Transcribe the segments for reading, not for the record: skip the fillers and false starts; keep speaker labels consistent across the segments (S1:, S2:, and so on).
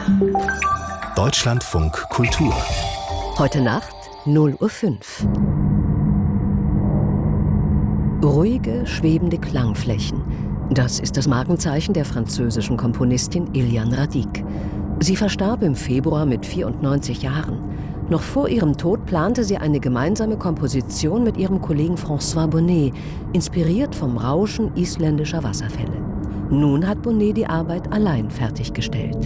S1: Deutschlandfunk Kultur.
S2: Heute Nacht 0:05 Uhr. Ruhige, schwebende Klangflächen. Das ist das Markenzeichen der französischen Komponistin Iliane Radic. Sie verstarb im Februar mit 94 Jahren. Noch vor ihrem Tod plante sie eine gemeinsame Komposition mit ihrem Kollegen François Bonnet, inspiriert vom Rauschen isländischer Wasserfälle. Nun hat Bonnet die Arbeit allein fertiggestellt.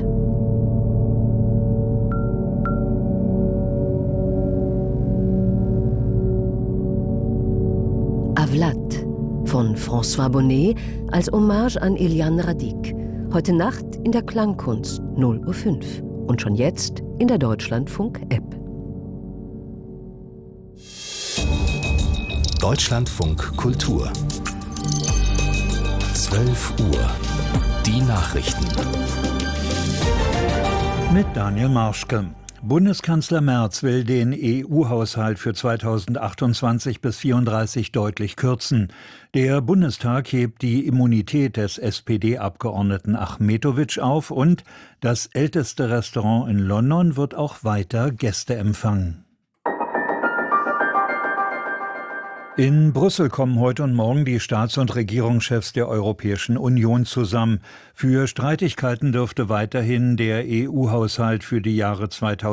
S2: Avlat von François Bonnet als Hommage an Iliane Radic. Heute Nacht in der Klangkunst 0:05 Uhr und schon jetzt in der Deutschlandfunk-App.
S1: Deutschlandfunk Kultur. 12 Uhr. Die Nachrichten.
S3: Mit Daniel Marschke. Bundeskanzler Merz will den EU-Haushalt für 2028 bis 34 deutlich kürzen. Der Bundestag hebt die Immunität des SPD-Abgeordneten Achmetović auf und das älteste Restaurant in London wird auch weiter Gäste empfangen. In Brüssel kommen heute und morgen die Staats- und Regierungschefs der Europäischen Union zusammen. Für Streitigkeiten dürfte weiterhin der EU-Haushalt für die Jahre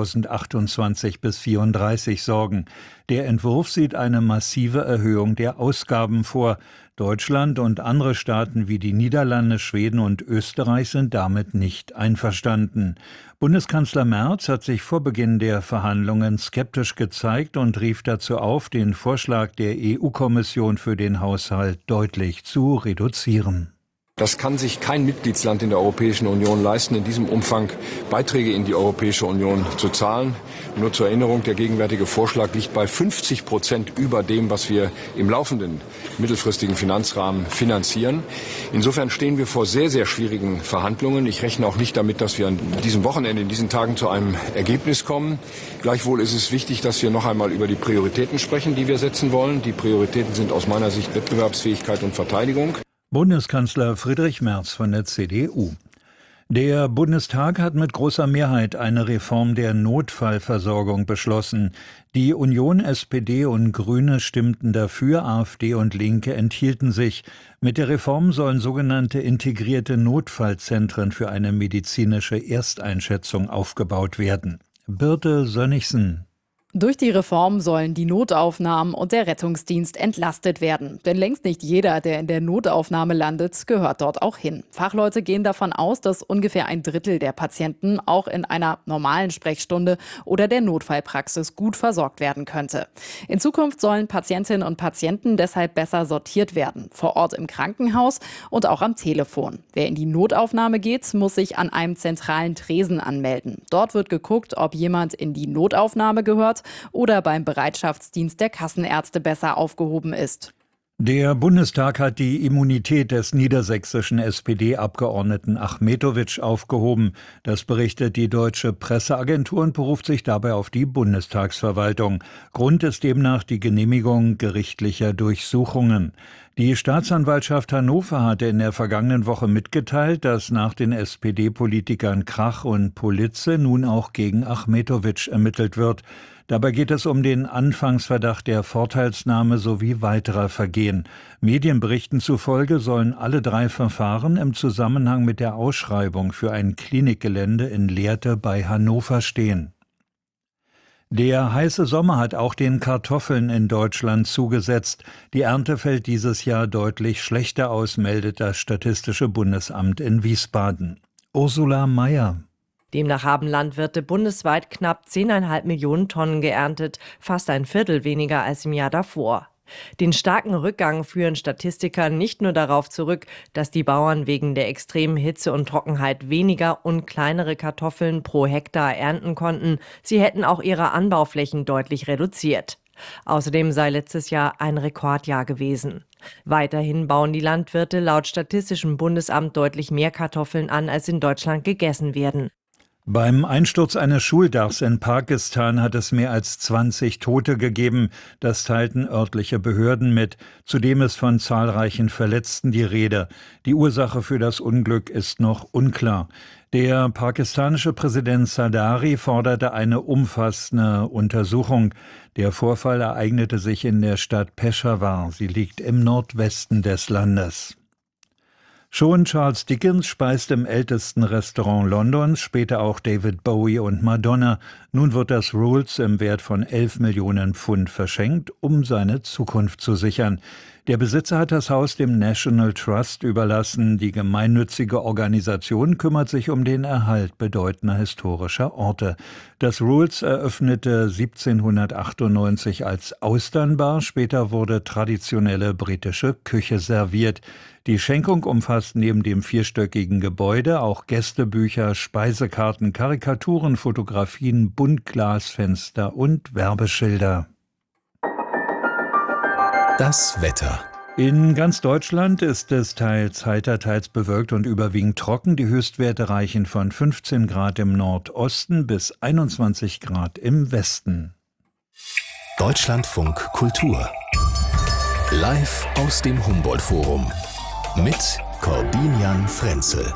S3: 2028 bis 34 sorgen. Der Entwurf sieht eine massive Erhöhung der Ausgaben vor. Deutschland und andere Staaten wie die Niederlande, Schweden und Österreich sind damit nicht einverstanden. Bundeskanzler Merz hat sich vor Beginn der Verhandlungen skeptisch gezeigt und rief dazu auf, den Vorschlag der EU-Kommission für den Haushalt deutlich zu reduzieren.
S4: Das kann sich kein Mitgliedsland in der Europäischen Union leisten, in diesem Umfang Beiträge in die Europäische Union zu zahlen. Nur zur Erinnerung, der gegenwärtige Vorschlag liegt bei 50% über dem, was wir im laufenden mittelfristigen Finanzrahmen finanzieren. Insofern stehen wir vor sehr, sehr schwierigen Verhandlungen. Ich rechne auch nicht damit, dass wir an diesem Wochenende, in diesen Tagen zu einem Ergebnis kommen. Gleichwohl ist es wichtig, dass wir noch einmal über die Prioritäten sprechen, die wir setzen wollen. Die Prioritäten sind aus meiner Sicht Wettbewerbsfähigkeit und Verteidigung.
S3: Bundeskanzler Friedrich Merz von der CDU. Der Bundestag hat mit großer Mehrheit eine Reform der Notfallversorgung beschlossen. Die Union, SPD und Grüne stimmten dafür, AfD und Linke enthielten sich. Mit der Reform sollen sogenannte integrierte Notfallzentren für eine medizinische Ersteinschätzung aufgebaut werden. Birte Sönnigsen.
S5: Durch die Reform sollen die Notaufnahmen und der Rettungsdienst entlastet werden. Denn längst nicht jeder, der in der Notaufnahme landet, gehört dort auch hin. Fachleute gehen davon aus, dass ungefähr 1/3 der Patienten auch in einer normalen Sprechstunde oder der Notfallpraxis gut versorgt werden könnte. In Zukunft sollen Patientinnen und Patienten deshalb besser sortiert werden. Vor Ort im Krankenhaus und auch am Telefon. Wer in die Notaufnahme geht, muss sich an einem zentralen Tresen anmelden. Dort wird geguckt, ob jemand in die Notaufnahme gehört oder beim Bereitschaftsdienst der Kassenärzte besser aufgehoben ist.
S3: Der Bundestag hat die Immunität des niedersächsischen SPD-Abgeordneten Achmetović aufgehoben. Das berichtet die Deutsche Presseagentur und beruft sich dabei auf die Bundestagsverwaltung. Grund ist demnach die Genehmigung gerichtlicher Durchsuchungen. Die Staatsanwaltschaft Hannover hatte in der vergangenen Woche mitgeteilt, dass nach den SPD-Politikern Krach und Politze nun auch gegen Achmetović ermittelt wird. Dabei geht es um den Anfangsverdacht der Vorteilsnahme sowie weiterer Vergehen. Medienberichten zufolge sollen alle 3 Verfahren im Zusammenhang mit der Ausschreibung für ein Klinikgelände in Lehrte bei Hannover stehen. Der heiße Sommer hat auch den Kartoffeln in Deutschland zugesetzt. Die Ernte fällt dieses Jahr deutlich schlechter aus, meldet das Statistische Bundesamt in Wiesbaden. Ursula Mayer.
S6: Demnach haben Landwirte bundesweit knapp 10,5 Millionen Tonnen geerntet, fast ein Viertel weniger als im Jahr davor. Den starken Rückgang führen Statistiker nicht nur darauf zurück, dass die Bauern wegen der extremen Hitze und Trockenheit weniger und kleinere Kartoffeln pro Hektar ernten konnten, sie hätten auch ihre Anbauflächen deutlich reduziert. Außerdem sei letztes Jahr ein Rekordjahr gewesen. Weiterhin bauen die Landwirte laut Statistischem Bundesamt deutlich mehr Kartoffeln an, als in Deutschland gegessen werden.
S3: Beim Einsturz eines Schuldachs in Pakistan hat es mehr als 20 Tote gegeben. Das teilten örtliche Behörden mit. Zudem ist von zahlreichen Verletzten die Rede. Die Ursache für das Unglück ist noch unklar. Der pakistanische Präsident Zardari forderte eine umfassende Untersuchung. Der Vorfall ereignete sich in der Stadt Peshawar. Sie liegt im Nordwesten des Landes. Schon Charles Dickens speist im ältesten Restaurant Londons, später auch David Bowie und Madonna. Nun wird das Rolls im Wert von 11 Millionen Pfund verschenkt, um seine Zukunft zu sichern. Der Besitzer hat das Haus dem National Trust überlassen. Die gemeinnützige Organisation kümmert sich um den Erhalt bedeutender historischer Orte. Das Rolls eröffnete 1798 als Austernbar. Später wurde traditionelle britische Küche serviert. Die Schenkung umfasst neben dem vierstöckigen Gebäude auch Gästebücher, Speisekarten, Karikaturen, Fotografien, Buntglasfenster und Werbeschilder.
S1: Das Wetter.
S3: In ganz Deutschland ist es teils heiter, teils bewölkt und überwiegend trocken. Die Höchstwerte reichen von 15 Grad im Nordosten bis 21 Grad im Westen.
S1: Deutschlandfunk Kultur. Live aus dem Humboldt-Forum. Mit Corbinian Frenzel.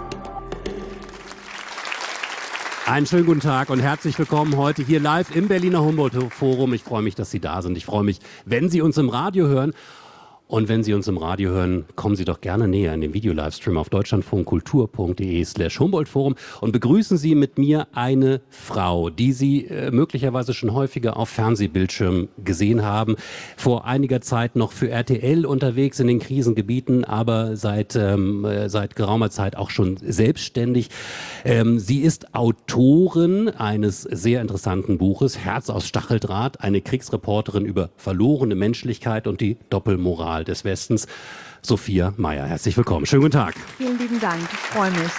S7: Einen schönen guten Tag und herzlich willkommen heute hier live im Berliner Humboldt-Forum. Ich freue mich, dass Sie da sind. Ich freue mich, wenn Sie uns im Radio hören. Und wenn Sie uns im Radio hören, kommen Sie doch gerne näher in den Video-Livestream auf deutschlandfunkkultur.de/Humboldt-Forum und begrüßen Sie mit mir eine Frau, die Sie möglicherweise schon häufiger auf Fernsehbildschirmen gesehen haben. Vor einiger Zeit noch für RTL unterwegs in den Krisengebieten, aber seit geraumer Zeit auch schon selbstständig. Sie ist Autorin eines sehr interessanten Buches, Herz aus Stacheldraht, eine Kriegsreporterin über verlorene Menschlichkeit und die Doppelmoral des Westens. Sophia Meyer, herzlich willkommen. Schönen guten Tag.
S8: Vielen lieben Dank, ich freue mich.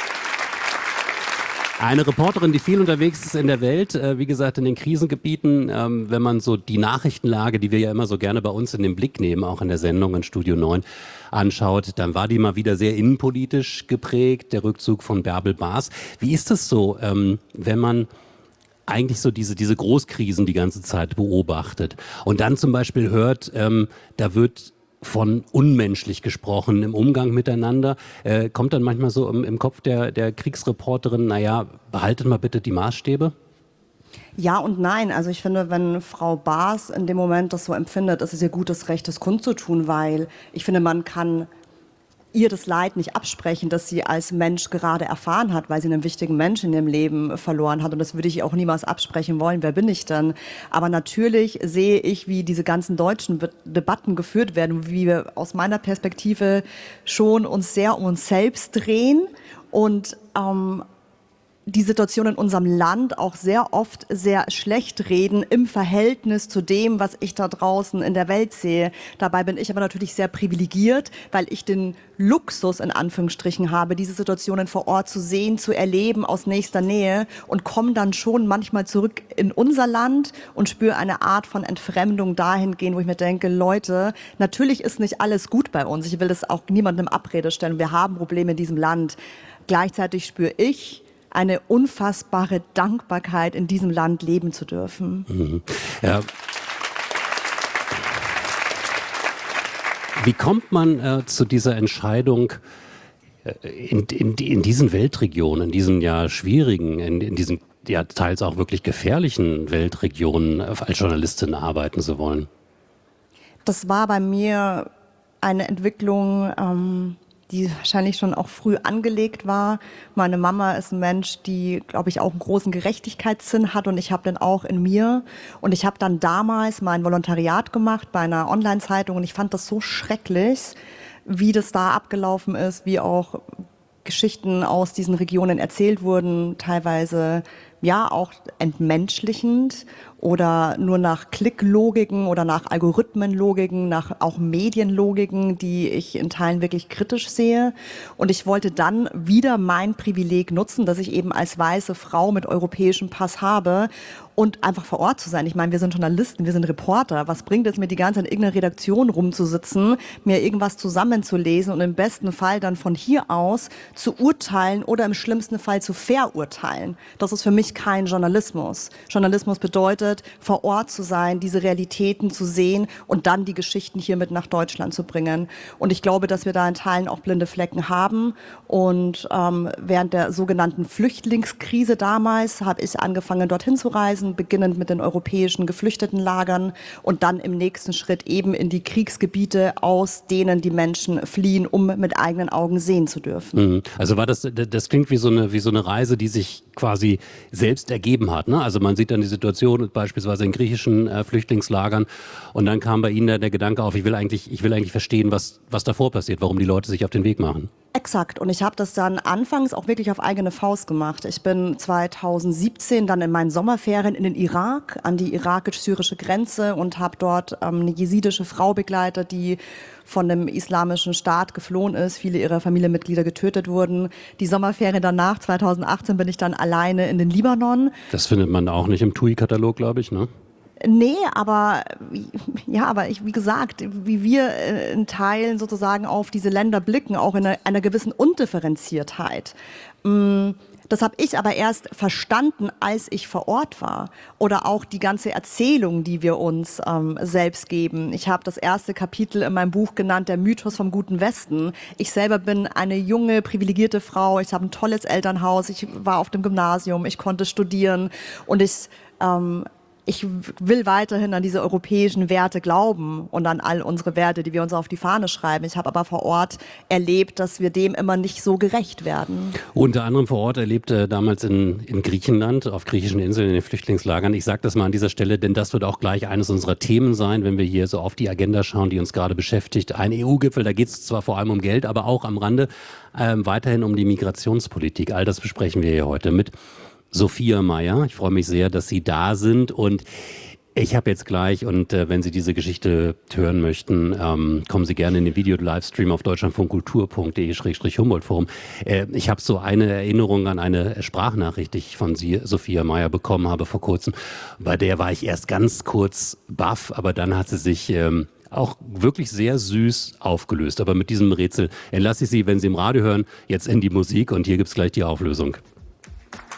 S7: Eine Reporterin, die viel unterwegs ist in der Welt, wie gesagt in den Krisengebieten. Wenn man so die Nachrichtenlage, die wir ja immer so gerne bei uns in den Blick nehmen, auch in der Sendung in Studio 9 anschaut, dann war die mal wieder sehr innenpolitisch geprägt, der Rückzug von Bärbel Baas. Wie ist es so, wenn man eigentlich so diese Großkrisen die ganze Zeit beobachtet und dann zum Beispiel hört, da wird von unmenschlich gesprochen im Umgang miteinander, kommt dann manchmal so im Kopf der Kriegsreporterin, naja, behaltet mal bitte die Maßstäbe?
S8: Ja und nein. Also ich finde, wenn Frau Baas in dem Moment das so empfindet, ist es ihr gutes Recht, das kundzutun, weil ich finde, man kann ihr das Leid nicht absprechen, das sie als Mensch gerade erfahren hat, weil sie einen wichtigen Menschen in ihrem Leben verloren hat. Und das würde ich auch niemals absprechen wollen. Wer bin ich denn? Aber natürlich sehe ich, wie diese ganzen deutschen Debatten geführt werden, wie wir aus meiner Perspektive schon uns sehr um uns selbst drehen und die Situation in unserem Land auch sehr oft sehr schlecht reden im Verhältnis zu dem, was ich da draußen in der Welt sehe. Dabei bin ich aber natürlich sehr privilegiert, weil ich den Luxus in Anführungsstrichen habe, diese Situationen vor Ort zu sehen, zu erleben aus nächster Nähe und komme dann schon manchmal zurück in unser Land und spüre eine Art von Entfremdung dahingehend, wo ich mir denke, Leute, natürlich ist nicht alles gut bei uns. Ich will das auch niemandem in Abrede stellen. Wir haben Probleme in diesem Land. Gleichzeitig spüre ich eine unfassbare Dankbarkeit, in diesem Land leben zu dürfen.
S7: Mhm. Ja. Wie kommt man zu dieser Entscheidung, in diesen Weltregionen, in diesen ja schwierigen, in diesen ja teils auch wirklich gefährlichen Weltregionen als Journalistin arbeiten zu wollen?
S8: Das war bei mir eine Entwicklung, die wahrscheinlich schon auch früh angelegt war. Meine Mama ist ein Mensch, die, glaube ich, auch einen großen Gerechtigkeitssinn hat und ich habe den auch in mir. Und ich habe dann damals mein Volontariat gemacht bei einer Online-Zeitung und ich fand das so schrecklich, wie das da abgelaufen ist, wie auch Geschichten aus diesen Regionen erzählt wurden, teilweise ja auch entmenschlichend oder nur nach Klicklogiken oder nach Algorithmenlogiken, nach auch Medienlogiken, die ich in Teilen wirklich kritisch sehe. Und ich wollte dann wieder mein Privileg nutzen, dass ich eben als weiße Frau mit europäischem Pass habe und einfach vor Ort zu sein. Ich meine, wir sind Journalisten, wir sind Reporter. Was bringt es mir, die ganze Zeit in irgendeiner Redaktion rumzusitzen, mir irgendwas zusammenzulesen und im besten Fall dann von hier aus zu urteilen oder im schlimmsten Fall zu verurteilen? Das ist für mich kein Journalismus. Journalismus bedeutet, bedeutet, vor Ort zu sein, diese Realitäten zu sehen und dann die Geschichten hier mit nach Deutschland zu bringen. Und ich glaube, dass wir da in Teilen auch blinde Flecken haben. Und während der sogenannten Flüchtlingskrise damals habe ich angefangen, dorthin zu reisen, beginnend mit den europäischen Geflüchtetenlagern und dann im nächsten Schritt eben in die Kriegsgebiete, aus denen die Menschen fliehen, um mit eigenen Augen sehen zu dürfen.
S7: Also das klingt wie so eine Reise, die sich quasi selbst ergeben hat, ne? Also man sieht dann die Situation beispielsweise in griechischen Flüchtlingslagern und dann kam bei Ihnen der Gedanke auf, ich will eigentlich verstehen, was davor passiert, warum die Leute sich auf den Weg machen.
S8: Exakt. Und ich habe das dann anfangs auch wirklich auf eigene Faust gemacht. Ich bin 2017 dann in meinen Sommerferien in den Irak, an die irakisch-syrische Grenze und habe dort eine jesidische Frau begleitet, die von dem islamischen Staat geflohen ist, viele ihrer Familienmitglieder getötet wurden. Die Sommerferien danach, 2018, bin ich dann alleine in den Libanon.
S7: Das findet man auch nicht im TUI-Katalog, glaube ich, ne?
S8: Nee, aber wie gesagt, wie wir in Teilen sozusagen auf diese Länder blicken, auch in einer gewissen Undifferenziertheit. Das habe ich aber erst verstanden, als ich vor Ort war. Oder auch die ganze Erzählung, die wir uns selbst geben. Ich habe das erste Kapitel in meinem Buch genannt, der Mythos vom guten Westen. Ich selber bin eine junge, privilegierte Frau. Ich habe ein tolles Elternhaus. Ich war auf dem Gymnasium. Ich konnte studieren. Und ich will weiterhin an diese europäischen Werte glauben und an all unsere Werte, die wir uns auf die Fahne schreiben. Ich habe aber vor Ort erlebt, dass wir dem immer nicht so gerecht werden.
S7: Unter anderem vor Ort erlebte damals in Griechenland, auf griechischen Inseln, in den Flüchtlingslagern. Ich sage das mal an dieser Stelle, denn das wird auch gleich eines unserer Themen sein, wenn wir hier so auf die Agenda schauen, die uns gerade beschäftigt. Ein EU-Gipfel, da geht es zwar vor allem um Geld, aber auch am Rande weiterhin um die Migrationspolitik. All das besprechen wir hier heute mit Sophia Mayer. Ich freue mich sehr, dass Sie da sind und ich habe jetzt gleich, und wenn Sie diese Geschichte hören möchten, kommen Sie gerne in den Video-Livestream auf deutschlandfunkkultur.de/Humboldt-Forum. Ich habe so eine Erinnerung an eine Sprachnachricht, die ich von Sophia Mayer bekommen habe vor kurzem. Bei der war ich erst ganz kurz baff, aber dann hat sie sich auch wirklich sehr süß aufgelöst. Aber mit diesem Rätsel entlasse ich Sie, wenn Sie im Radio hören, jetzt in die Musik und hier gibt's gleich die Auflösung.